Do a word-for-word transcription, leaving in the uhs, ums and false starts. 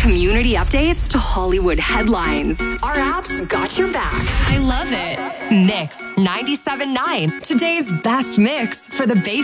community updates to Hollywood headlines. Our apps got your back. I love it. Mix ninety-seven point nine, today's best mix for the base.